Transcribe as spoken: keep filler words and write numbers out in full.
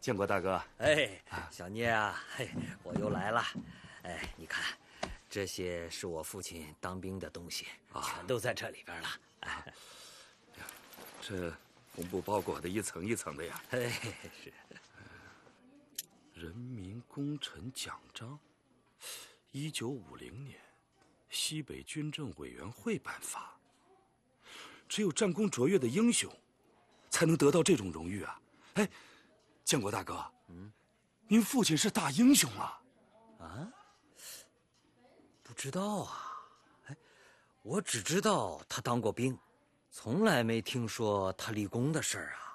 建国大哥。 哎，小聂啊，嘿，我又来了。哎，你看，这些是我父亲当兵的东西，啊、全都在这里边了。哎， 这红布包裹的一层一层的呀。 哎，是。 人民功臣奖章，一九五零年，西北军政委员会颁发。只有战功卓越的英雄，才能得到这种荣誉啊！哎，建国大哥，嗯，您父亲是大英雄啊！ 啊？不知道啊，哎，我只知道他当过兵，从来没听说他立功的事儿啊。